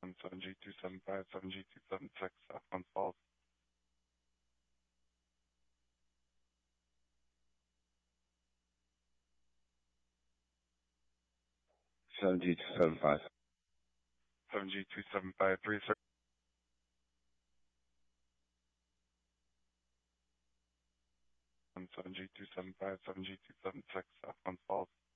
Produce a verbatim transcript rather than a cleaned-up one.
seven G two seven five, seven G two seven six, South Glens Falls. seven G two seven five. seven G two seven five three, sir. seven G two seven five, seven G two seven six, South Glens Falls.